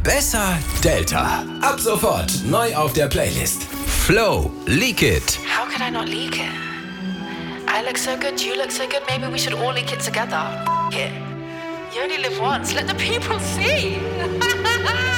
Besser Delta. Ab sofort neu auf der Playlist. Flow, Leak It. How could I not leak it? I look so good, you look so good, maybe we should all leak it together. It. You only live once, let the people see.